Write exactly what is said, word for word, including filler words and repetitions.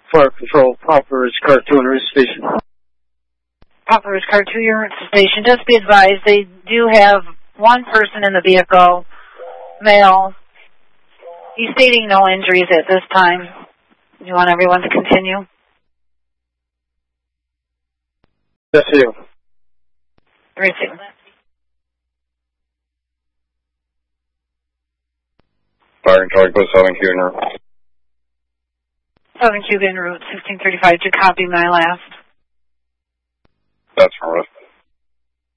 Fire Control, Poplar Ridge Car two on the Ridge Station. Poplar Ridge Car two, your station. Just be advised, they do have one person in the vehicle, male. He's stating no injuries at this time. Do you want everyone to continue? Yes, you. Three, two. Fire Control, go Southern Cuban route. Southern Cuban route, sixteen thirty-five. Did you copy my last? That's from